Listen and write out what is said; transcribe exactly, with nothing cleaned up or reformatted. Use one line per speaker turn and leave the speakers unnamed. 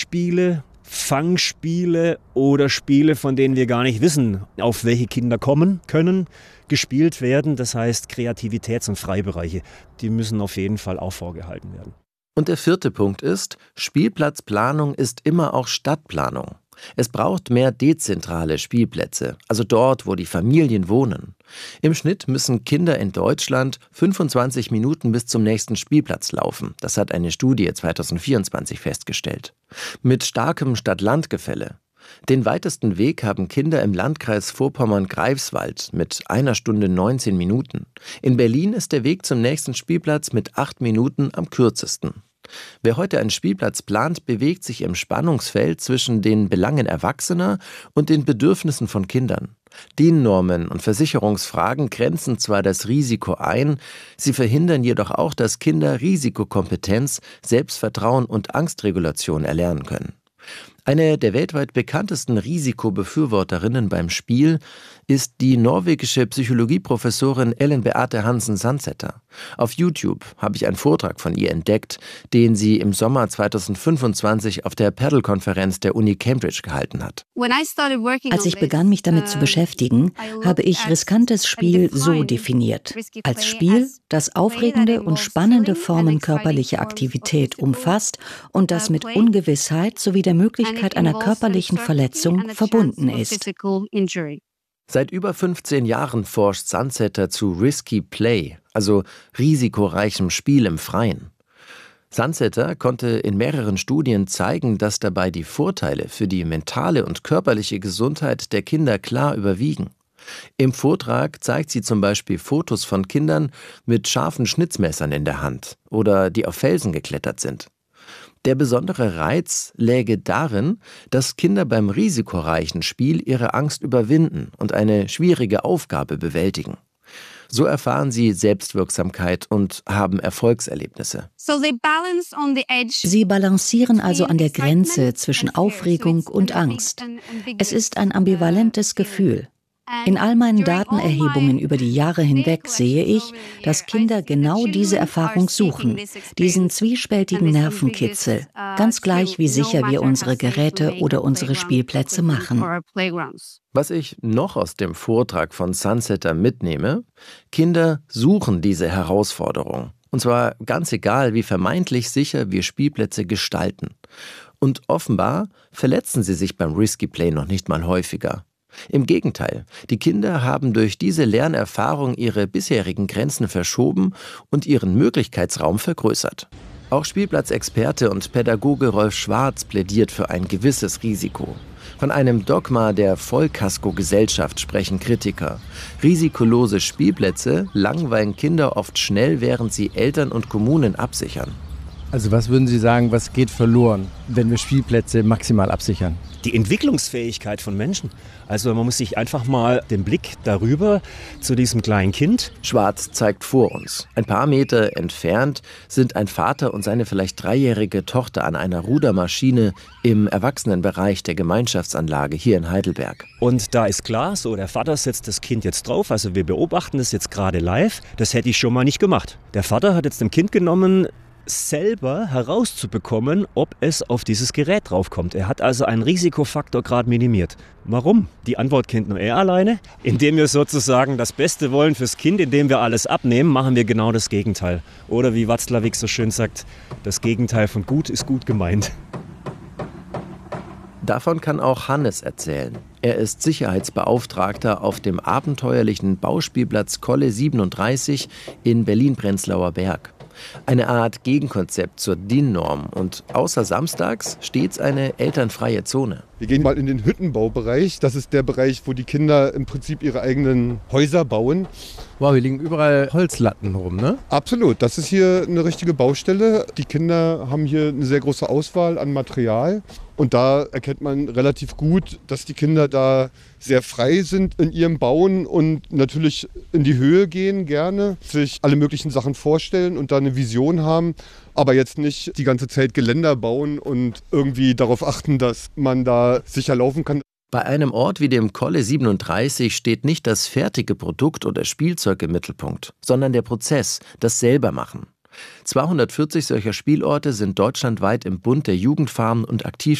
Glücksspiele, Fangspiele oder Spiele, von denen wir gar nicht wissen, auf welche Kinder kommen können, gespielt werden. Das heißt, Kreativitäts- und Freibereiche, die müssen auf jeden Fall auch vorgehalten werden.
Und der vierte Punkt ist, Spielplatzplanung ist immer auch Stadtplanung. Es braucht mehr dezentrale Spielplätze, also dort, wo die Familien wohnen. Im Schnitt müssen Kinder in Deutschland fünfundzwanzig Minuten bis zum nächsten Spielplatz laufen. Das hat eine Studie zweitausendvierundzwanzig festgestellt. Mit starkem Stadt-Land-Gefälle. Den weitesten Weg haben Kinder im Landkreis Vorpommern-Greifswald mit einer Stunde neunzehn Minuten. In Berlin ist der Weg zum nächsten Spielplatz mit acht Minuten am kürzesten. Wer heute einen Spielplatz plant, bewegt sich im Spannungsfeld zwischen den Belangen Erwachsener und den Bedürfnissen von Kindern. D I N-Normen und Versicherungsfragen grenzen zwar das Risiko ein, sie verhindern jedoch auch, dass Kinder Risikokompetenz, Selbstvertrauen und Angstregulation erlernen können. Eine der weltweit bekanntesten Risikobefürworterinnen beim Spiel ist die norwegische Psychologieprofessorin Ellen Beate Hansen-Sandseter. Auf YouTube habe ich einen Vortrag von ihr entdeckt, den sie im Sommer zweitausendfünfundzwanzig auf der Paddle-Konferenz der Uni Cambridge gehalten hat.
Als ich begann, mich damit zu beschäftigen, habe ich riskantes Spiel so definiert. Als Spiel, das aufregende und spannende Formen körperlicher Aktivität umfasst und das mit Ungewissheit sowie der Möglichkeit einer körperlichen Verletzung verbunden ist.
Seit über fünfzehn Jahren forscht Sandseter zu Risky Play, also risikoreichem Spiel im Freien. Sandseter konnte in mehreren Studien zeigen, dass dabei die Vorteile für die mentale und körperliche Gesundheit der Kinder klar überwiegen. Im Vortrag zeigt sie zum Beispiel Fotos von Kindern mit scharfen Schnitzmessern in der Hand oder die auf Felsen geklettert sind. Der besondere Reiz läge darin, dass Kinder beim risikoreichen Spiel ihre Angst überwinden und eine schwierige Aufgabe bewältigen. So erfahren sie Selbstwirksamkeit und haben Erfolgserlebnisse.
Sie balancieren also an der Grenze zwischen Aufregung und Angst. Es ist ein ambivalentes Gefühl. In all meinen Datenerhebungen über die Jahre hinweg sehe ich, dass Kinder genau diese Erfahrung suchen, diesen zwiespältigen Nervenkitzel, ganz gleich wie sicher wir unsere Geräte oder unsere Spielplätze machen.
Was ich noch aus dem Vortrag von Sandseter mitnehme: Kinder suchen diese Herausforderung. Und zwar ganz egal, wie vermeintlich sicher wir Spielplätze gestalten. Und offenbar verletzen sie sich beim Risky Play noch nicht mal häufiger. Im Gegenteil, die Kinder haben durch diese Lernerfahrung ihre bisherigen Grenzen verschoben und ihren Möglichkeitsraum vergrößert. Auch Spielplatzexperte und Pädagoge Rolf Schwarz plädiert für ein gewisses Risiko. Von einem Dogma der Vollkasko-Gesellschaft sprechen Kritiker. Risikolose Spielplätze langweilen Kinder oft schnell, während sie Eltern und Kommunen absichern.
Also was würden Sie sagen, was geht verloren, wenn wir Spielplätze maximal absichern?
Die Entwicklungsfähigkeit von Menschen. Also man muss sich einfach mal den Blick darüber zu diesem kleinen Kind.
Schwarz zeigt vor uns. Ein paar Meter entfernt sind ein Vater und seine vielleicht dreijährige Tochter an einer Rudermaschine im Erwachsenenbereich der Gemeinschaftsanlage hier in Heidelberg.
Und da ist klar, so der Vater setzt das Kind jetzt drauf. Also wir beobachten das jetzt gerade live. Das hätte ich schon mal nicht gemacht. Der Vater hat jetzt dem Kind genommen, selber herauszubekommen, ob es auf dieses Gerät draufkommt. Er hat also einen Risikofaktor gerade minimiert. Warum? Die Antwort kennt nur er alleine. Indem wir sozusagen das Beste wollen fürs Kind, indem wir alles abnehmen, machen wir genau das Gegenteil. Oder wie Watzlawick so schön sagt, das Gegenteil von gut ist gut gemeint.
Davon kann auch Hannes erzählen. Er ist Sicherheitsbeauftragter auf dem abenteuerlichen Bauspielplatz Kolle siebenunddreißig in Berlin-Prenzlauer Berg. Eine Art Gegenkonzept zur D I N-Norm und außer samstags stets eine elternfreie Zone.
Wir gehen mal in den Hüttenbaubereich. Das ist der Bereich, wo die Kinder im Prinzip ihre eigenen Häuser bauen.
Wow, hier liegen überall Holzlatten rum, ne?
Absolut, das ist hier eine richtige Baustelle. Die Kinder haben hier eine sehr große Auswahl an Material. Und da erkennt man relativ gut, dass die Kinder da sehr frei sind in ihrem Bauen und natürlich in die Höhe gehen gerne, sich alle möglichen Sachen vorstellen und da eine Vision haben, aber jetzt nicht die ganze Zeit Geländer bauen und irgendwie darauf achten, dass man da sicher laufen kann.
Bei einem Ort wie dem Kolle siebenunddreißig steht nicht das fertige Produkt oder Spielzeug im Mittelpunkt, sondern der Prozess, das Selbermachen. zweihundertvierzig solcher Spielorte sind deutschlandweit im Bund der Jugendfarmen und Aktiv